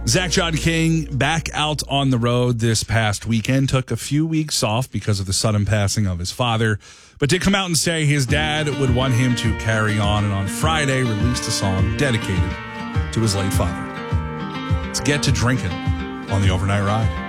Zach John King back out on the road this past weekend. Took a few weeks off because of the sudden passing of his father, but did come out and say his dad would want him to carry on, and on Friday released a song dedicated to his late father. Let's get to drinking on the Overnight Ride.